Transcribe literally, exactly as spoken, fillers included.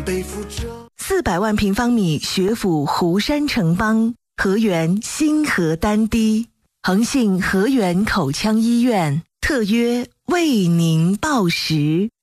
背负着四百万平方米学府湖山城邦，河源新河丹堤，恒信河源口腔医院特约为您报时。